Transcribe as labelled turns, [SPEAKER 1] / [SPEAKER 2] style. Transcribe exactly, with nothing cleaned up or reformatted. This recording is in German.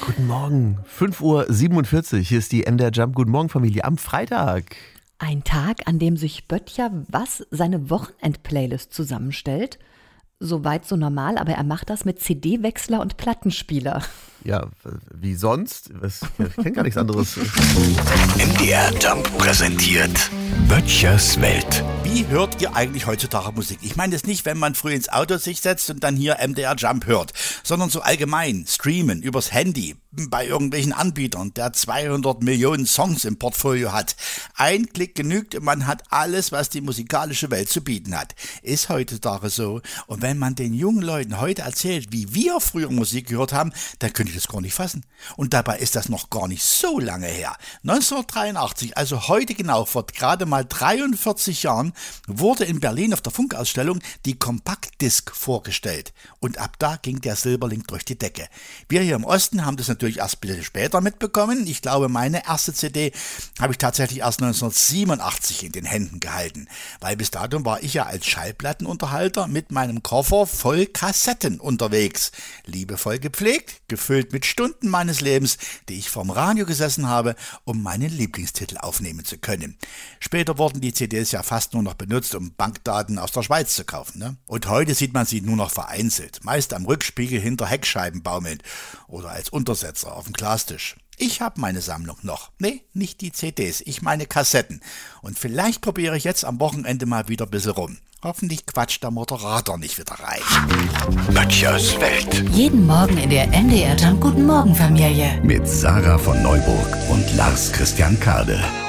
[SPEAKER 1] Guten Morgen, fünf Uhr siebenundvierzig, hier ist die M D R Jump Guten Morgen Familie am Freitag.
[SPEAKER 2] Ein Tag, an dem sich Böttcher was seine Wochenend-Playlist zusammenstellt. Soweit so normal, aber er macht das mit C D-Wechsler und Plattenspieler.
[SPEAKER 1] Ja, wie sonst? Was, ich kenne gar nichts anderes.
[SPEAKER 3] M D R Jump präsentiert Böttchers Welt.
[SPEAKER 4] Wie hört ihr eigentlich heutzutage Musik? Ich meine das nicht, wenn man früh ins Auto sich setzt und dann hier M D R Jump hört, sondern so allgemein, streamen, übers Handy, bei irgendwelchen Anbietern, der zweihundert Millionen Songs im Portfolio hat. Ein Klick genügt und man hat alles, was die musikalische Welt zu bieten hat. Ist heutzutage so. Und wenn man den jungen Leuten heute erzählt, wie wir früher Musik gehört haben, dann können die das gar nicht fassen. Und dabei ist das noch gar nicht so lange her. neunzehnhundertdreiundachtzig, also heute genau vor gerade mal dreiundvierzig Jahren, wurde in Berlin auf der Funkausstellung die Compact-Disc vorgestellt. Und ab da ging der Silberling durch die Decke. Wir hier im Osten haben das natürlich erst ein bisschen später mitbekommen. Ich glaube, meine erste C D habe ich tatsächlich erst neunzehnhundertsiebenundachtzig in den Händen gehalten. Weil bis dato war ich ja als Schallplattenunterhalter mit meinem Koffer voll Kassetten unterwegs. Liebevoll gepflegt, gefüllt mit Stunden meines Lebens, die ich vorm Radio gesessen habe, um meinen Lieblingstitel aufnehmen zu können. Später wurden die C Ds ja fast nur noch benutzt, um Bankdaten aus der Schweiz zu kaufen. Ne? Und heute sieht man sie nur noch vereinzelt, meist am Rückspiegel hinter Heckscheiben baumelnd oder als Untersetzer auf dem Glastisch. Ich habe meine Sammlung noch. Nee, nicht die C Ds, ich meine Kassetten. Und vielleicht probiere ich jetzt am Wochenende mal wieder ein bisschen rum. Hoffentlich quatscht der Moderator nicht wieder rein.
[SPEAKER 3] Böttchers Welt.
[SPEAKER 5] Jeden Morgen in der M D R Jump Guten Morgen Familie.
[SPEAKER 3] Mit Sarah von Neuburg und Lars Christian Kade.